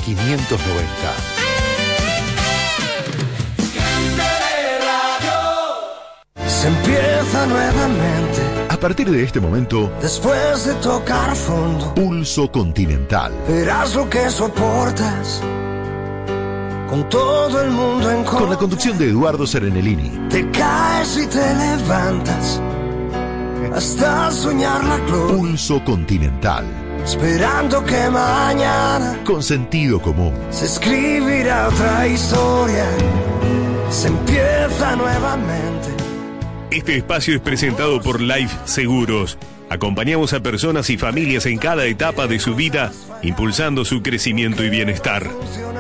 590. Se empieza nuevamente. A partir de este momento, Después de tocar fondo, Pulso Continental. verás lo que soportas. Con todo el mundo en contra. Con la conducción de Eduardo Serenellini. Te caes y te levantas hasta soñar la gloria. Pulso Continental. Esperando que mañana Con sentido común. se escribirá otra historia. Se empieza nuevamente. Este espacio es presentado por Life Seguros. Acompañamos a personas y familias en cada etapa de su vida, impulsando su crecimiento y bienestar.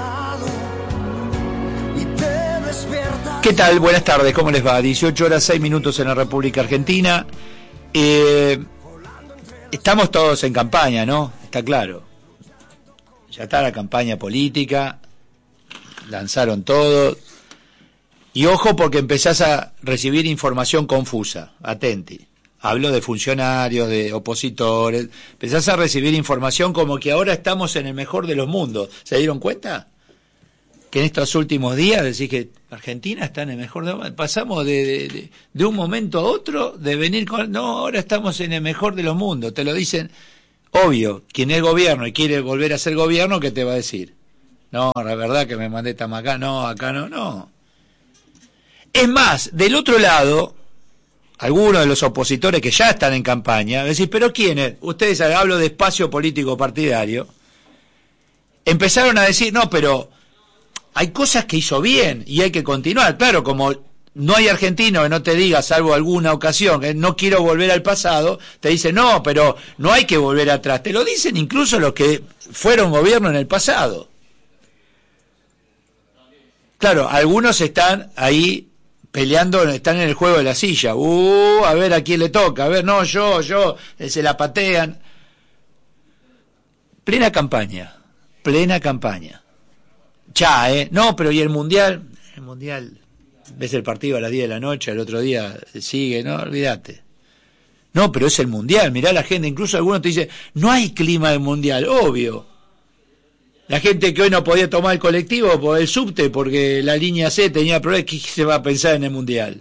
¿Qué tal? Buenas tardes, ¿cómo les va? 18 horas 6 minutos en la República Argentina. Estamos todos en campaña, ¿no? Está claro. Ya está la campaña política, lanzaron todo. Y ojo porque empezás a recibir información confusa, atenti. Hablo de funcionarios, de opositores. Empezás a recibir información como que ahora estamos en el mejor de los mundos. ¿Se dieron cuenta? Que en estos últimos días decís que Argentina está en el mejor de los mundos. Pasamos de un momento a otro, de venir con... No, ahora estamos en el mejor de los mundos. Te lo dicen, obvio, quien es gobierno y quiere volver a ser gobierno, ¿qué te va a decir? No, la verdad que me mandé acá no. Es más, del otro lado, algunos de los opositores que ya están en campaña, decís, ¿pero quiénes? Ustedes, hablo de espacio político partidario, empezaron a decir, no, pero hay cosas que hizo bien y hay que continuar. Claro, como no hay argentino que no te diga, salvo alguna ocasión, que no quiero volver al pasado, te dicen, no, pero no hay que volver atrás. Te lo dicen incluso los que fueron gobierno en el pasado. Claro, algunos están ahí peleando, están en el juego de la silla. A ver a quién le toca. A ver, no, yo, se la patean. Plena campaña. Ya, no, pero ¿y el Mundial? El Mundial, ves el partido a las 10 de la noche, al otro día sigue, no, olvídate. No, pero es el Mundial, mirá la gente, incluso algunos te dicen, no hay clima del Mundial, obvio. La gente que hoy no podía tomar el colectivo por el subte porque la línea C tenía problemas, ¿qué se va a pensar en el Mundial?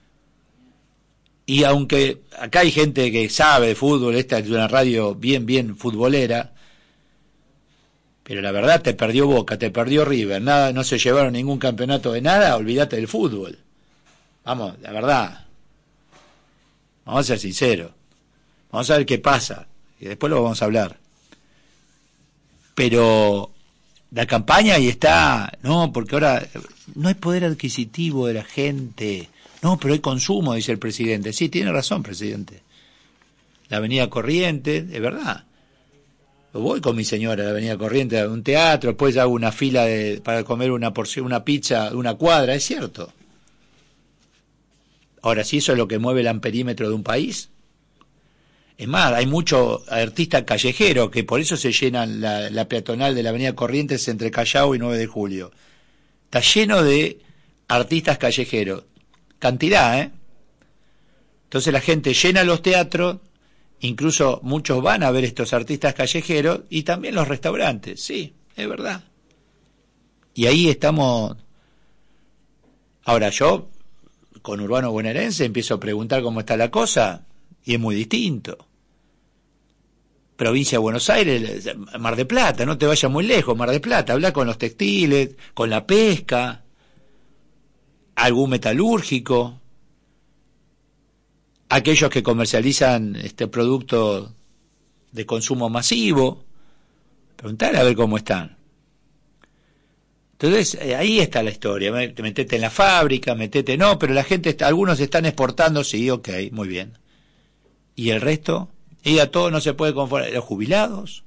Y aunque acá hay gente que sabe de fútbol, esta es una radio bien futbolera, pero la verdad te perdió Boca, te perdió River, nada, no se llevaron ningún campeonato de nada, olvídate del fútbol. Vamos, la verdad. Vamos a ser sinceros. Vamos a ver qué pasa, y después lo vamos a hablar. Pero la campaña ahí está, no, porque ahora no hay poder adquisitivo de la gente. No, pero hay consumo, dice el presidente. Sí, tiene razón, presidente. La Avenida Corrientes, es verdad. Voy con mi señora a la Avenida Corrientes a un teatro, después hago una fila para comer una porción, una pizza de una cuadra, es cierto. Ahora, si eso es lo que mueve el amperímetro de un país. Es más, hay muchos artistas callejeros que por eso se llenan la peatonal de la Avenida Corrientes entre Callao y 9 de Julio. Está lleno de artistas callejeros. Cantidad, ¿eh? Entonces la gente llena los teatros, incluso muchos van a ver estos artistas callejeros y también los restaurantes. Sí, es verdad. Y ahí estamos. Ahora yo, con Urbano Bonaerense, empiezo a preguntar cómo está la cosa y es muy distinto. Provincia de Buenos Aires, Mar del Plata, no te vayas muy lejos, Mar del Plata, habla con los textiles, con la pesca, algún metalúrgico, aquellos que comercializan este producto de consumo masivo, preguntar a ver cómo están. Entonces, ahí está la historia, metete en la fábrica, no, pero la gente, algunos están exportando, sí, ok, muy bien. ¿Y el resto? Y a todos no se puede conformar. Los jubilados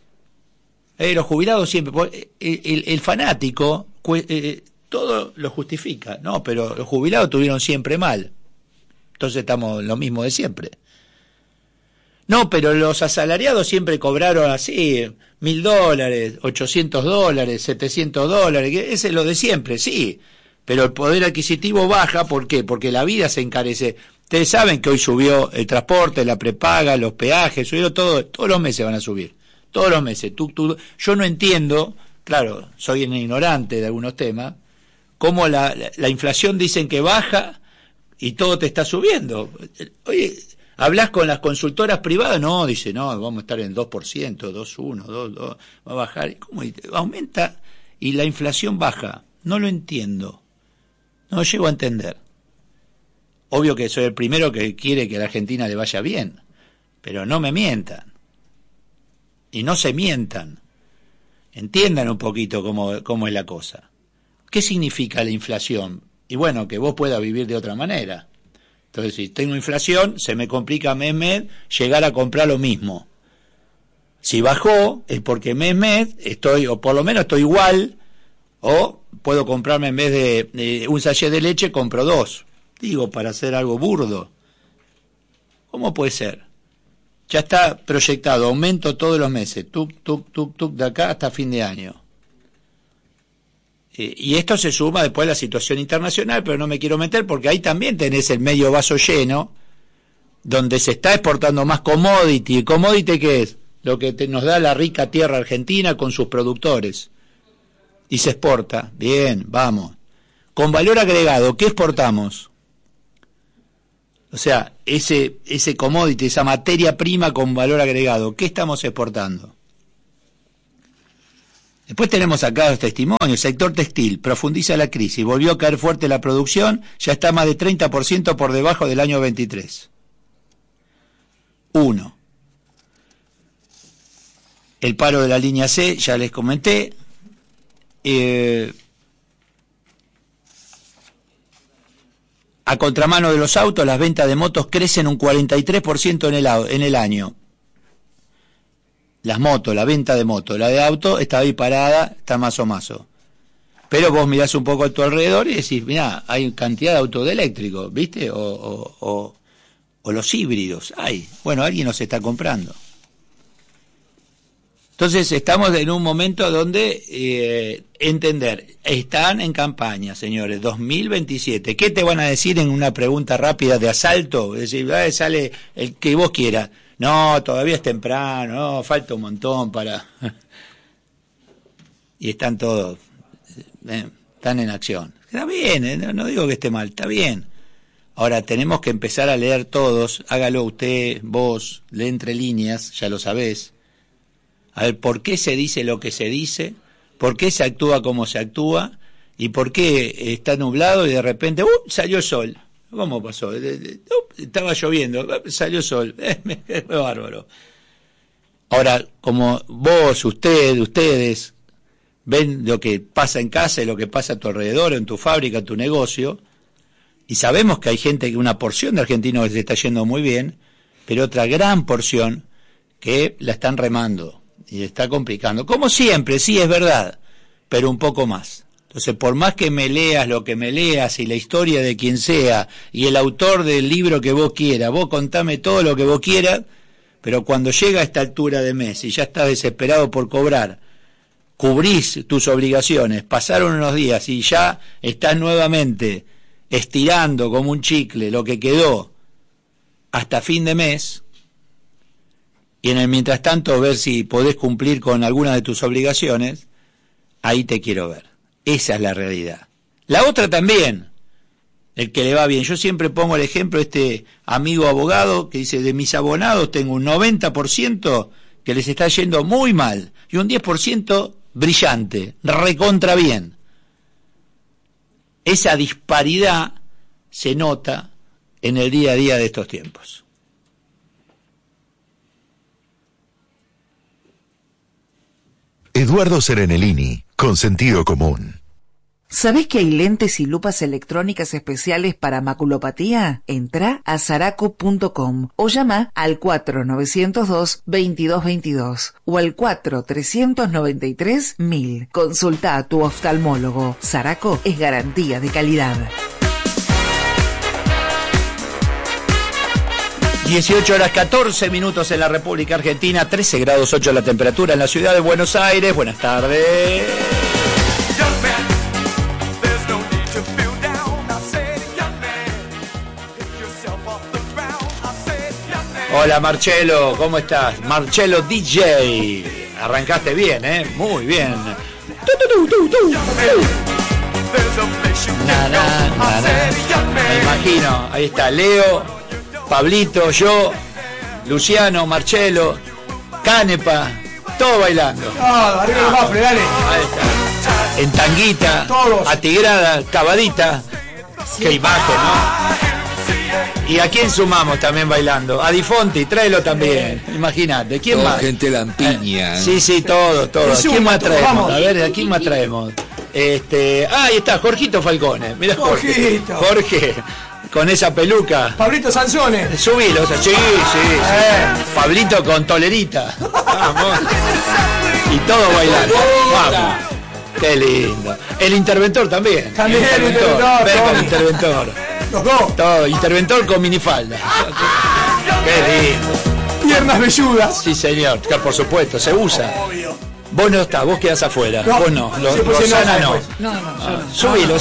siempre, el fanático todo lo justifica, no, pero los jubilados tuvieron siempre mal, entonces estamos lo mismo de siempre. No, pero los asalariados siempre cobraron así $1.000, $800, $700, ese es lo de siempre, sí, pero el poder adquisitivo baja, ¿por qué? Porque la vida se encarece. Ustedes saben que hoy subió el transporte, la prepaga, los peajes, subió todo, todos los meses van a subir, todos los meses. Yo no entiendo claro, soy un ignorante de algunos temas, cómo la inflación dicen que baja y todo te está subiendo. Oye, hablas con las consultoras privadas, no, dice, no, vamos a estar en 2%, 2,1, 2, va a bajar. ¿Cómo? Aumenta y la inflación baja. No lo entiendo. No lo llego a entender. Obvio que soy el primero que quiere que a la Argentina le vaya bien, pero no me mientan. Y no se mientan. Entiendan un poquito cómo es la cosa. ¿Qué significa la inflación? Y bueno, que vos puedas vivir de otra manera. Entonces, si tengo inflación, se me complica mes llegar a comprar lo mismo. Si bajó, es porque mes estoy, o por lo menos estoy igual, o puedo comprarme en vez de un sachet de leche, compro 2. Digo, para hacer algo burdo. ¿Cómo puede ser? Ya está proyectado, aumento todos los meses, de acá hasta fin de año. Y esto se suma después a la situación internacional, pero no me quiero meter porque ahí también tenés el medio vaso lleno, donde se está exportando más commodity. ¿Y commodity qué es? Lo que nos da la rica tierra argentina con sus productores. Y se exporta. Bien, vamos. Con valor agregado, ¿qué exportamos? O sea, ese commodity, esa materia prima con valor agregado, ¿qué estamos exportando? Después tenemos acá los testimonios. Sector textil, profundiza la crisis, volvió a caer fuerte la producción, ya está más de 30% por debajo del año 23. 1. El paro de la línea C, ya les comenté. A contramano de los autos, las ventas de motos crecen un 43% en el año. Las motos, la venta de motos, la de auto está ahí parada, está más o más. Pero vos mirás un poco a tu alrededor y decís, mirá, hay cantidad de autos eléctricos, ¿viste? O los híbridos, hay. Bueno, alguien los está comprando. Entonces estamos en un momento donde entender, están en campaña, señores, 2027. ¿Qué te van a decir en una pregunta rápida de asalto? Es decir, sale el que vos quieras. No, todavía es temprano, no, falta un montón para... Y están todos, están en acción. Está bien, no digo que esté mal, está bien. Ahora tenemos que empezar a leer todos, hágalo usted, vos, lee entre líneas, ya lo sabés. A ver, ¿por qué se dice lo que se dice? ¿Por qué se actúa como se actúa? ¿Y por qué está nublado y de repente salió el sol? ¿Cómo pasó? Estaba lloviendo, salió el sol. Es bárbaro. Ahora, como vos, ustedes, ven lo que pasa en casa y lo que pasa a tu alrededor, en tu fábrica, en tu negocio, y sabemos que hay gente, una porción de argentinos que se está yendo muy bien, pero otra gran porción que la están remando. Y está complicando. Como siempre, sí, es verdad, pero un poco más. Entonces, por más que me leas lo que me leas y la historia de quien sea y el autor del libro que vos quieras, vos contame todo lo que vos quieras, pero cuando llega a esta altura de mes y ya estás desesperado por cobrar, cubrís tus obligaciones, pasaron unos días y ya estás nuevamente estirando como un chicle lo que quedó hasta fin de mes, y en el mientras tanto ver si podés cumplir con alguna de tus obligaciones, ahí te quiero ver. Esa es la realidad. La otra también, el que le va bien. Yo siempre pongo el ejemplo de este amigo abogado que dice, de mis abonados tengo un 90% que les está yendo muy mal y un 10% brillante, recontra bien. Esa disparidad se nota en el día a día de estos tiempos. Eduardo Serenellini, con sentido común. ¿Sabés que hay lentes y lupas electrónicas especiales para maculopatía? Entrá a Saraco.com o llama al 4902-2222 o al 4393-1000. Consulta a tu oftalmólogo. Saraco es garantía de calidad. 18:14 en la República Argentina, 13 grados 8 la temperatura en la ciudad de Buenos Aires. Buenas tardes. Hola Marcelo, ¿cómo estás? Marcelo DJ. Arrancaste bien, muy bien. Me imagino, ahí está Leo, Pablito, yo, Luciano, Marcelo, Canepa, todo bailando. Arriba los Bafles, dale. Ahí está. En tanguita, Todos. atigrada, cavadita. Qué imagen, ¿no? ¿Y a quién sumamos también bailando? A Di Fonti, tráelo también. Imagínate, ¿quién Toda más? gente lampiña. Sí, todo. ¿A quién más traemos? Vamos. A ver, ¿a quién más traemos? Ahí está, Jorgito Falcone. Mirá, Jorgito. Jorge, con esa peluca. Pablito Sansone. Subilo, sí. Pablito con tolerita. Vamos. Y todo bailando. Vamos. Qué lindo. El interventor también. También el interventor, Ven con Tommy. el interventor. Los dos. Todo, interventor con minifalda. Qué lindo. Piernas velludas. Sí, señor, que por supuesto, se usa. Vos no estás, vos quedás afuera. No. Vos no, Sí, pues se Rosana enoja no. después. Subilo.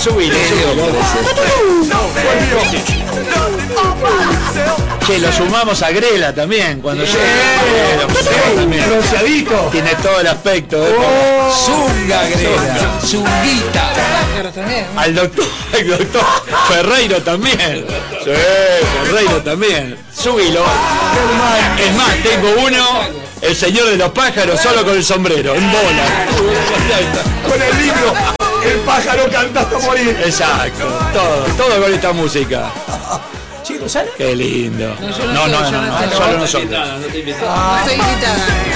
Che, lo sumamos a Grela también, cuando llegue. Lo sumamos también. Bronceadito. Tiene todo el aspecto. Zunga, Grela. Zunguita. Al doctor Ferreiro también. Sí, Ferreiro también. Subilo. Es más, tengo uno, el señor de los pájaros, solo con el sombrero, en bola. Con el libro. El pájaro canta hasta morir. Exacto, todo con esta música. Chicos, ¿sale? Qué lindo. No, solo nosotros. Soy invitada.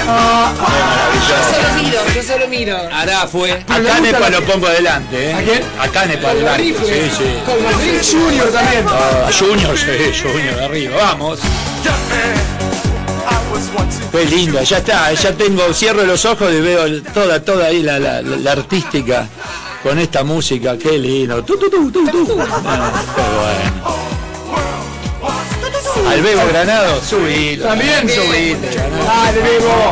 Yo solo miro. Ará fue. A Canepa lo pongo adelante, ¿eh? ¿A quién? A Canepa adelante. Sí. Junior también. A Junior, sí, Junior arriba. Vamos. Qué lindo, ya está, ya tengo, cierro los ojos y veo toda ahí la artística con esta música, qué lindo. Qué bueno. Al Bebo Granado, subilo. También. Subite. Dale, Bebo.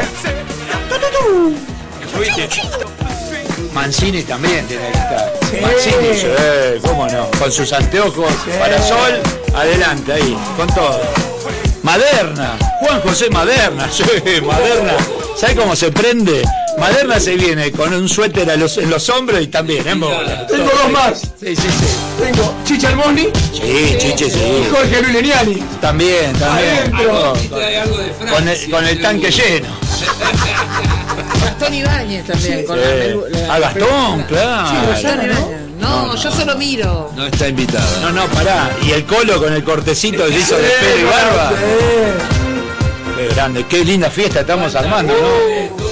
Mancini también tiene que estar. Sí. Mancini, sí, cómo no. Con sus anteojos para sol, adelante ahí, con todo. Maderna, Juan José Maderna, sí, Maderna. ¿Sabe cómo se prende? Maderna se viene con un suéter en los hombros y también en bola. Tengo dos más. Sí. Tengo Chicha Armoni Sí, Chiche, y sí. Jorge Luis Leniani. También. Adentro. Con el tanque lleno. Gastón Ibáñez también. Con A Gastón, claro. Gastón Ibáñez. No, yo solo miro. No está invitada. No, pará. Y el Colo con el cortecito que se hizo de pelo y barba. Qué grande, qué linda fiesta estamos armando, ¿no?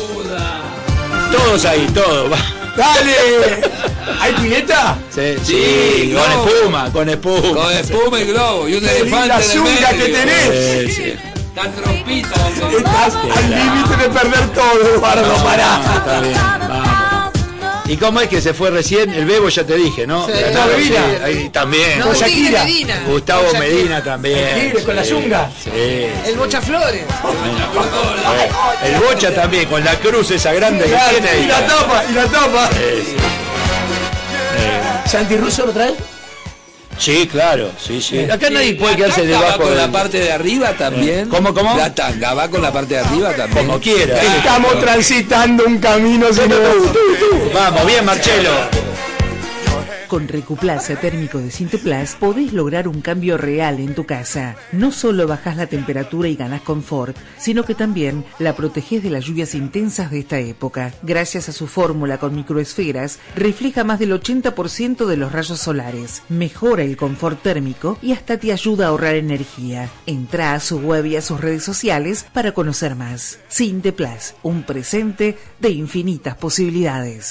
Todos ahí, todos. Dale. ¿Hay pileta? Sí, con espuma. Con espuma y globo. Y un Qué linda elefante en el zunga que medio. tenés. Sí. Está trompita. Estás al límite de perder todo, Eduardo, pará. Está bien, vamos. ¿Y cómo es que se fue recién? El Bebo ya te dije, ¿no? Sí. Gustavo Medina. Ahí también. No, Shakira. Tigre Medina. Gustavo Medina también. Tigre con la zunga. Sí. El Bocha Flores. El Bocha también, con la cruz esa grande que tiene. Y la tapa. Sí. ¿Santi Russo lo trae? Sí, claro, sí. Acá nadie puede quedarse ¿La tanga va debajo con de la parte de arriba también? ¿Cómo? La tanga va con la parte de arriba también. Como quiera. Estamos transitando un camino, señor. Vamos, bien, Marcelo. Con Recuplaza térmico de Sinteplas podés lograr un cambio real en tu casa. No solo bajás la temperatura y ganás confort, sino que también la protegés de las lluvias intensas de esta época. Gracias a su fórmula con microesferas, refleja más del 80% de los rayos solares, mejora el confort térmico y hasta te ayuda a ahorrar energía. Entrá a su web y a sus redes sociales para conocer más. Sinteplas, un presente de infinitas posibilidades.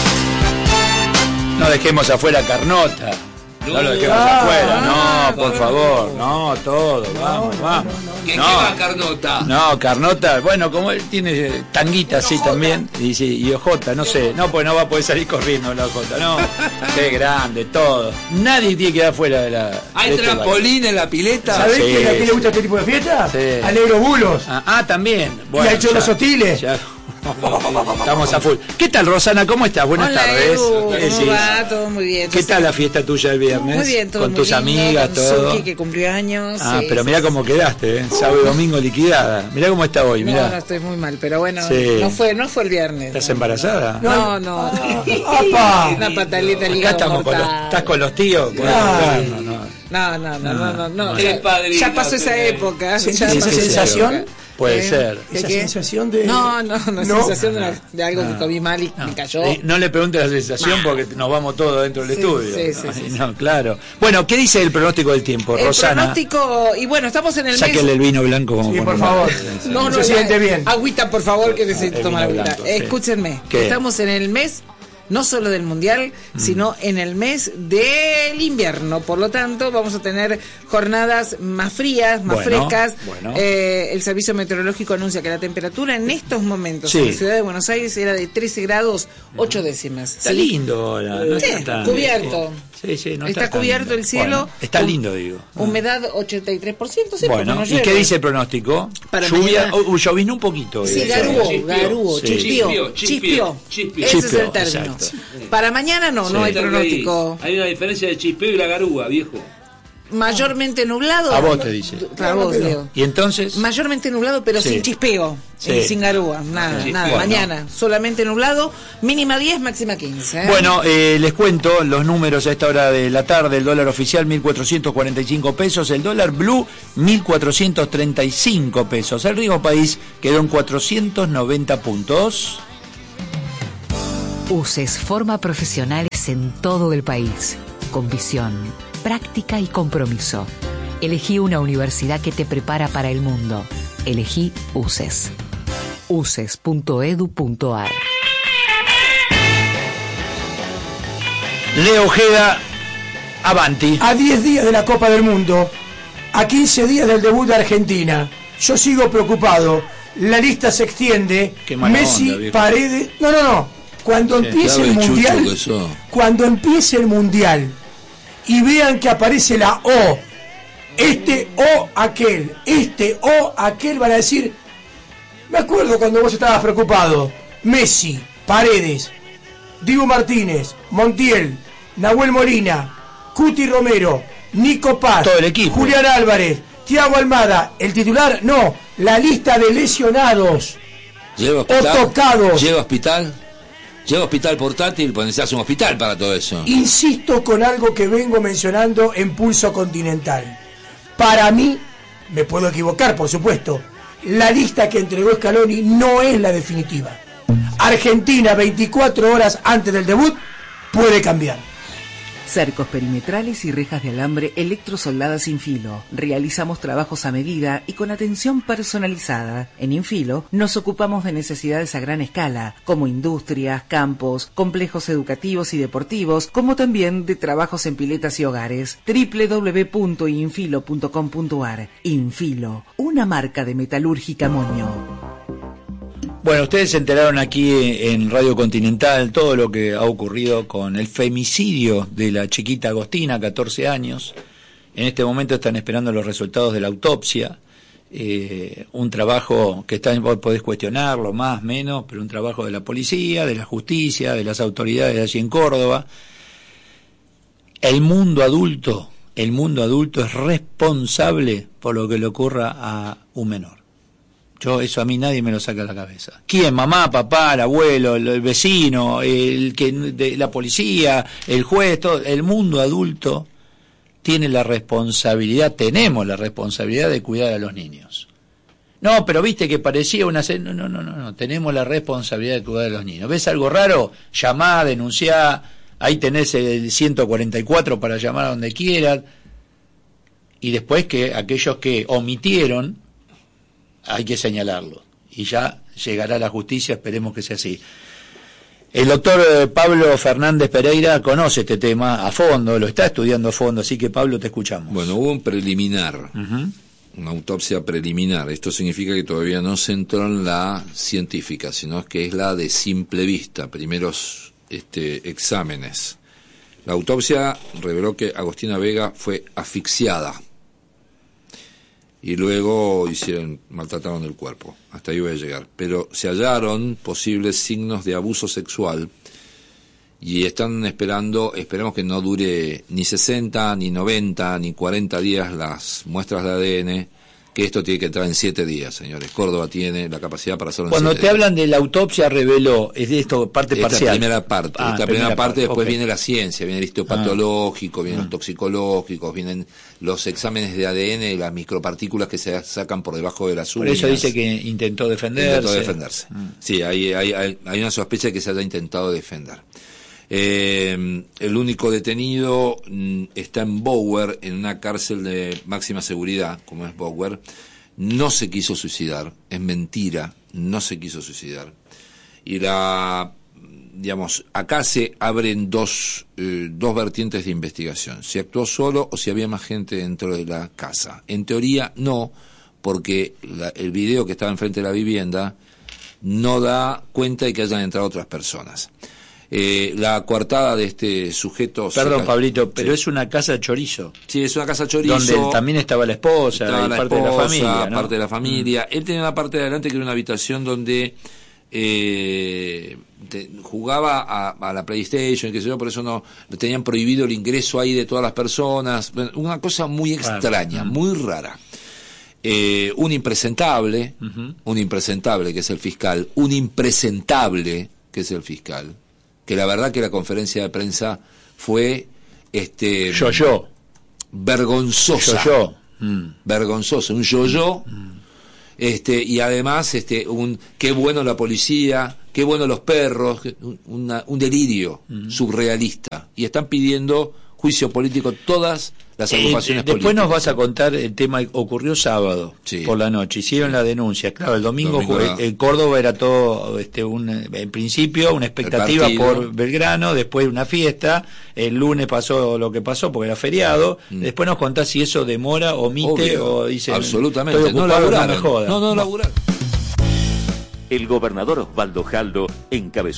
No dejemos afuera Carnota. No lo dejemos afuera, no, por favor, no, todo, vamos. ¿Qué va Carnota? No, Carnota, bueno, como él tiene tanguita así también, y Ojota, no sé, no, pues no va a poder salir corriendo la Ojota, no, qué grande, todo. Nadie tiene que quedar fuera de la... ¿Hay de este trampolín en la pileta? ¿Sabés Sí. quién a quién le gusta este tipo de fiesta? Sí. Alegro Bulos. también. Y al Cholo Sotiles. Ya, Estamos a full. ¿Qué tal, Rosana? ¿Cómo estás? Buenas Hola, tardes. Edu, ¿cómo Sí. va? Todo muy bien. ¿Qué tal la fiesta tuya el viernes? Muy bien, todo con muy tus lindo, amigas, con todo. Suki, que cumplió años. Sí, Pero sí, mirá sí. cómo quedaste, ¿eh? Sábado y domingo liquidada. Mirá cómo está hoy, mirá. No, estoy muy mal, pero bueno, Sí. no fue el viernes. ¿Estás embarazada? No. ¡Apa! Una pataleta al Acá hígado estamos con los, mortal. ¿estás con los tíos? Ay. No. Tres padrinos Ya pasó esa tenés. época. ¿Sentís ya esa pasó esa sensación? época. Puede ser. Esa ¿Qué? sensación de... No, sensación de algo No. que comí mal y me cayó. No le preguntes la sensación porque nos vamos todos dentro del Sí, estudio. sí. No, claro. Bueno, ¿qué dice el pronóstico del tiempo, El Rosana? pronóstico, y bueno, estamos en el mes. Sáquele el vino blanco como Sí, con por una- favor. No, Se siente bien. Agüita, por favor, que necesito el tomar vino agüita. blanco, sí. Escúchenme, ¿Qué? estamos en el mes no solo del mundial, sino en el mes del invierno. Por lo tanto, vamos a tener jornadas más frías, más Bueno, frescas. bueno. El servicio meteorológico anuncia que la temperatura en estos momentos Sí. en la ciudad de Buenos Aires era de 13 grados 8 décimas. Está ¿sí? lindo ahora. No Sí, está tan- cubierto. Sí, no Está tan cubierto lindo. el cielo. Bueno, está Hum- lindo, digo. Humedad 83%, sí, porque Bueno, no ¿y llueve. qué dice el pronóstico? Para Lluvia, mañana- lloviznó un poquito. Sí, Chispió. garúo, chispió. Chispió. Ese es el término. exacto. Para mañana no hay pronóstico. Hay una diferencia de chispeo y la garúa, viejo. Mayormente nublado. A vos te dice. A vos, Leo. Y entonces, Mayormente nublado, pero Sí. sin chispeo, Sí. sin garúa, nada, Sí. nada. Bueno. Mañana, solamente nublado, mínima 10, máxima 15. ¿eh? bueno, les cuento los números a esta hora de la tarde. El dólar oficial 1.445 pesos, el dólar blue 1.435 pesos. El Riego País quedó en 490 puntos. UCES forma profesionales en todo el país, con visión, práctica y compromiso. Elegí una universidad que te prepara para el mundo. Elegí UCES. uces.edu.ar. Leo Ojeda, avanti. A 10 días de la Copa del Mundo, a 15 días del debut de Argentina, yo sigo preocupado. La lista se extiende. Qué mala Messi, onda, viejo. Paredes... No. Cuando empiece el Mundial... Cuando empiece el Mundial y vean que aparece la O, este o aquel, van a decir... Me acuerdo cuando vos estabas preocupado. Messi, Paredes, Dibu Martínez, Montiel, Nahuel Molina, Cuti Romero, Nico Paz, Todo el equipo. Julián Álvarez, Thiago Almada, el titular, no, la lista de lesionados Lleva o tocados. Lleva hospital portátil, pues necesitas un hospital para todo eso. Insisto con algo que vengo mencionando en Pulso Continental. Para mí, me puedo equivocar, por supuesto, la lista que entregó Scaloni no es la definitiva. Argentina, 24 horas antes del debut, puede cambiar. Cercos perimetrales y rejas de alambre electrosoldadas sin filo. Realizamos trabajos a medida y con atención personalizada. En Infilo nos ocupamos de necesidades a gran escala, como industrias, campos, complejos educativos y deportivos, como también de trabajos en piletas y hogares. www.infilo.com.ar. Infilo, una marca de metalúrgica Moño. Bueno, ustedes se enteraron aquí en Radio Continental todo lo que ha ocurrido con el femicidio de la chiquita Agostina, 14 años. En este momento están esperando los resultados de la autopsia. Un trabajo que vos podés cuestionarlo, más, menos, pero un trabajo de la policía, de la justicia, de las autoridades allí en Córdoba. El mundo adulto es responsable por lo que le ocurra a un menor. Eso a mí nadie me lo saca de la cabeza. ¿Quién? Mamá, papá, el abuelo, el vecino, la policía, el juez, todo. El mundo adulto tiene la responsabilidad, tenemos la responsabilidad de cuidar a los niños. No, pero viste que parecía una... No, tenemos la responsabilidad de cuidar a los niños. ¿Ves algo raro? Llamá, denunciá, ahí tenés el 144 para llamar a donde quieras. Y después que aquellos que omitieron, hay que señalarlo. Y ya llegará la justicia, esperemos que sea así. El doctor Pablo Fernández Pereira conoce este tema a fondo, lo está estudiando a fondo, así que Pablo, te escuchamos. Bueno, hubo un preliminar, una autopsia preliminar. Esto significa que todavía no se entró en la científica, sino que es la de simple vista, primeros exámenes. La autopsia reveló que Agostina Vega fue asfixiada. y luego maltrataron el cuerpo. Hasta ahí voy a llegar. Pero se hallaron posibles signos de abuso sexual y están esperemos que no dure ni 60, ni 90, ni 40 días las muestras de ADN, que esto tiene que entrar en 7 días, señores. Córdoba tiene la capacidad para hacerlo en 7 días. Cuando te hablan de la autopsia reveló, es de esto parte parcial. Esta primera parte, después viene la ciencia, viene el histopatológico, vienen los toxicológicos, vienen los exámenes de ADN y las micropartículas que se sacan por debajo de las uñas. Por eso dice que intentó defenderse. Sí, hay una sospecha de que se haya intentado defender. El único detenido está en Bower, en una cárcel de máxima seguridad, como es Bower. No se quiso suicidar, es mentira, no se quiso suicidar. Y acá se abren dos vertientes de investigación: si actuó solo o si había más gente dentro de la casa. En teoría no, porque el video que estaba enfrente de la vivienda no da cuenta de que hayan entrado otras personas. La coartada de este sujeto... Perdón, Pablito, pero es una casa chorizo. Sí, es una casa chorizo. Donde también estaba la esposa, parte de la familia, ¿no? Parte de la familia. Él tenía una parte de adelante que era una habitación donde jugaba a la PlayStation, qué sé yo, por eso no le tenían prohibido el ingreso ahí de todas las personas. Una cosa muy extraña, muy rara. Un impresentable que es el fiscal, que la verdad que la conferencia de prensa fue vergonzosa. Vergonzosa, un yo-yo. Y además qué bueno la policía, qué bueno los perros, un delirio surrealista. Y están pidiendo juicio político todas las agrupaciones políticas. Después nos vas a contar el tema. Ocurrió sábado por la noche, hicieron la denuncia. Claro, el domingo en Córdoba era todo en principio una expectativa por Belgrano, después una fiesta, el lunes pasó lo que pasó porque era feriado. Después nos contás si eso demora, omite o dice absolutamente, no laburaron. No me jodas. No laburaron. El gobernador Osvaldo Jaldo encabezó